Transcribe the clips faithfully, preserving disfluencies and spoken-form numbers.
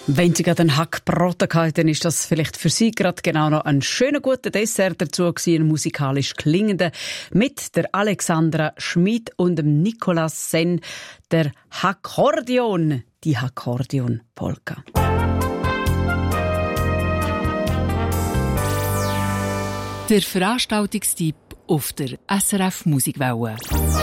Wenn Sie gerade einen Hackbrot hatten, dann ist das vielleicht für Sie gerade genau noch ein schöner, guter Dessert dazu gewesen, ein musikalisch klingender, mit der Alexandra Schmid und dem Nicolas Senn, der Hakkordeon, die Hakkordeon-Polka. Der Veranstaltungstipp auf der S R F Musikwelle.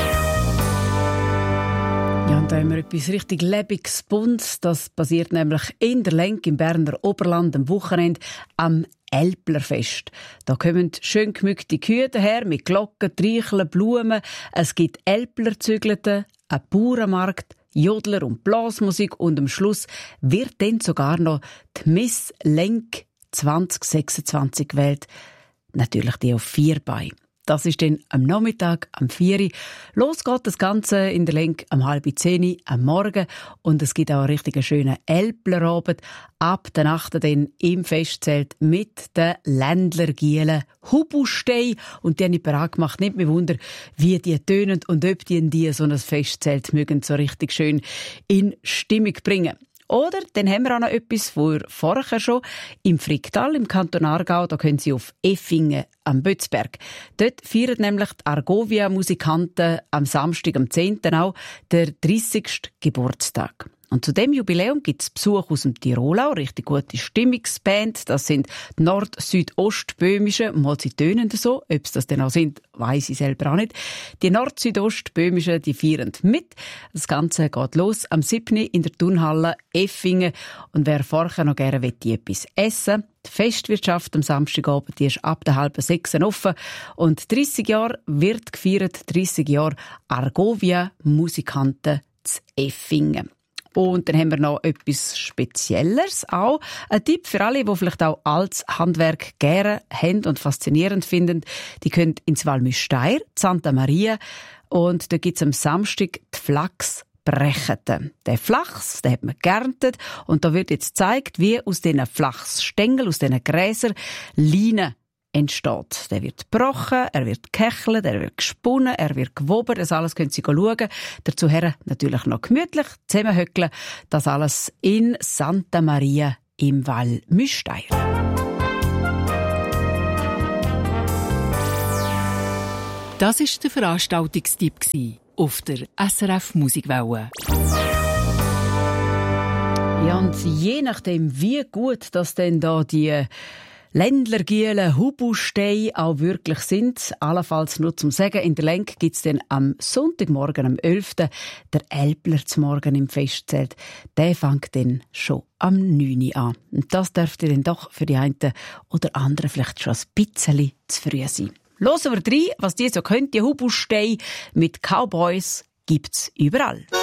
Ja, und da haben wir etwas richtig Lebendiges, Buntes. Das passiert nämlich in der Lenk im Berner Oberland am Wochenende am Älplerfest. Da kommen schön gemückte Kühe daher mit Glocken, Treicheln, Blumen. Es gibt Älplerzügelte, einen Bauernmarkt, Jodler und Blasmusik und am Schluss wird dann sogar noch die Miss Lenk zwanzig sechsundzwanzig gewählt. Natürlich die auf vier Beinen. Das ist dann am Nachmittag, am vier Uhr. Los geht das Ganze in der Lenk am halb zehn am Morgen. Und es gibt auch einen richtig schönen Älplerabend ab der Nacht dann im Festzelt mit den Ländlergielen Hubustei. Und die haben nicht bereit gemacht. Nicht mehr Wunder, wie die tönen und ob die in die so ein Festzelt mögen so richtig schön in Stimmung bringen. Oder, dann haben wir auch noch etwas vor vorher schon. Im Fricktal, im Kanton Aargau, da können Sie auf Effingen am Bötzberg. Dort feiern nämlich die Argovia-Musikanten am Samstag, am zehnten auch, der dreissigsten Geburtstag. Und zu dem Jubiläum gibt es Besuch aus dem Tirolau, richtig gute Stimmungsband. Das sind die Nord-Südostböhmischen, mal sie tönen so. Ob es das denn auch sind, weiss ich selber auch nicht. Die Nord-Südostböhmischen, die feiern mit. Das Ganze geht los am siebten in der Turnhalle Effingen. Und wer vorher noch gerne etwas essen will, die Festwirtschaft am Samstagabend, die ist ab der halben sechs offen. Und dreissig Jahre wird gefeiert, dreissig Jahre Argovia-Musikanten zu Effingen. Und dann haben wir noch etwas Spezielles auch. Ein Tipp für alle, die vielleicht auch altes Handwerk gerne haben und faszinierend finden. Die können ins Valmüsteier, Santa Maria. Und da gibt es am Samstag die Flachs. Brecheten. Der Flachs, den hat man geerntet und da wird jetzt gezeigt, wie aus diesen Flachsstängeln, aus diesen Gräsern, Leinen entsteht. Der wird gebrochen, er wird gehechelt, er wird gesponnen, er wird gewoben. Das alles können Sie schauen. Dazu her natürlich noch gemütlich zusammenhöckeln. Das alles in Santa Maria im Val Müsteier. Das war der Veranstaltungstipp auf der S R F Musikwelle. Ja, und je nachdem, wie gut das denn da die Ländlergielen Hubustei auch wirklich sind, allenfalls nur zum Sagen, in der Lenk gibt es dann am Sonntagmorgen, am elften der Älpler zum Morgen im Festzelt. Der fängt dann schon am neun Uhr an. Und das dürfte dann doch für die einen oder anderen vielleicht schon ein bisschen zu früh sein. Hören wir rein, was die so können, die Hubustei mit Cowboys gibt's überall.